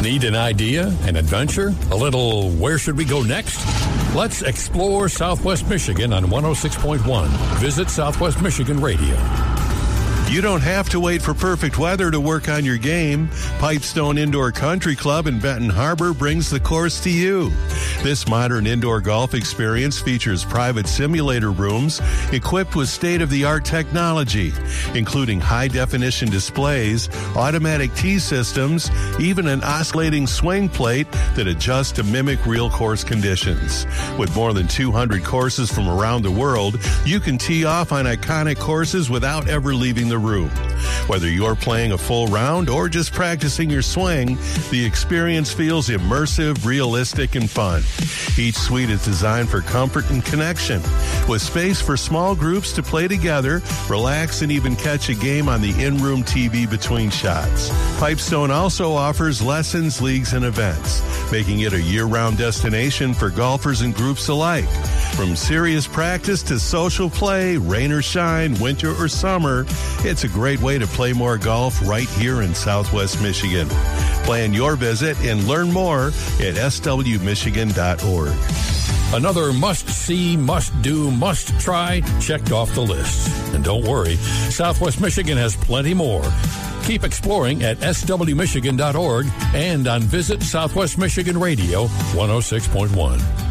Need an idea, an adventure, a little where should we go next? Let's explore Southwest Michigan on 106.1. Visit Southwest Michigan Radio. You don't have to wait for perfect weather to work on your game. Pipestone Indoor Country Club in Benton Harbor brings the course to you. This modern indoor golf experience features private simulator rooms equipped with state-of-the-art technology, including high-definition displays, automatic tee systems, even an oscillating swing plate that adjusts to mimic real course conditions. With more than 200 courses from around the world, you can tee off on iconic courses without ever leaving the room. Whether you're playing a full round or just practicing your swing, the experience feels immersive, realistic, and fun. Each suite is designed for comfort and connection, with space for small groups to play together, relax, and even catch a game on the in-room TV between shots. Pipestone also offers lessons, leagues, and events, making it a year-round destination for golfers and groups alike. From serious practice to social play, rain or shine, winter or summer, it's a great way to play more golf right here in Southwest Michigan. Plan your visit and learn more at swmichigan.org. Another must-see, must-do, must-try checked off the list. And don't worry, Southwest Michigan has plenty more. Keep exploring at swmichigan.org and on Visit Southwest Michigan Radio 106.1.